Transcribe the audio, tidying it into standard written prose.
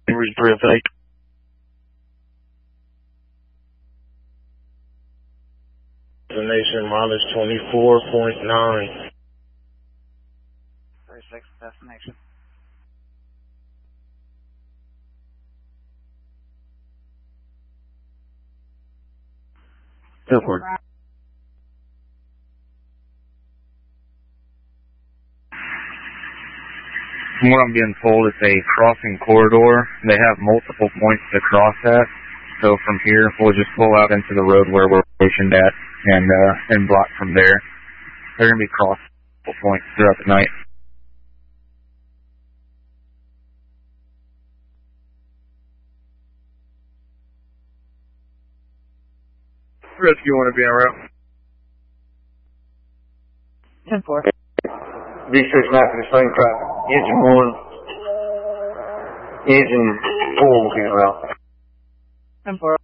Reaper of 8. Destination mileage 24.9. 36 destination. Go for it. From what I'm being told, it's a crossing corridor. They have multiple points to cross at. So from here, we'll just pull out into the road where we're stationed at and block from there. They're going to be cross points throughout the night. Rescue want to be en route. 10-4. V6 map for the same traffic. Engine 1. Engine 4 will be en route. 10-4.